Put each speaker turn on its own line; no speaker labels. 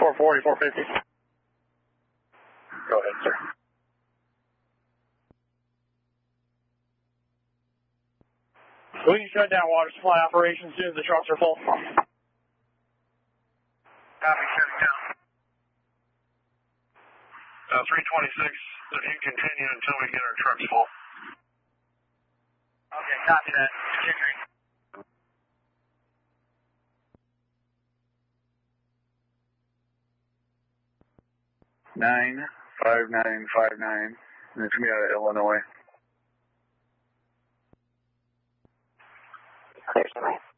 440, 450.
Go ahead, sir.
We can shut down water supply operations as soon as the trucks are full.
Copy, shutting down. 326, if you continue until we get our trucks full.
Okay, copy that. Continuing.
Nine 5959, and it's me out of Illinois.
Clear, somebody.